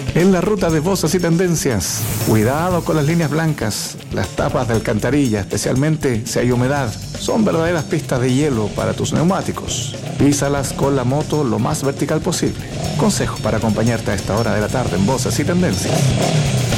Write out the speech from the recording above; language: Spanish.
En la ruta de Voces y Tendencias, cuidado con las líneas blancas, las tapas de alcantarilla, especialmente si hay humedad, son verdaderas pistas de hielo para tus neumáticos. Písalas con la moto lo más vertical posible. Consejos para acompañarte a esta hora de la tarde en Voces y Tendencias.